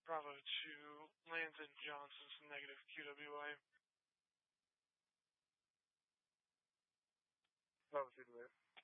Bravo 2, Landon Johnson's negative QWA. Bravo 2 to live.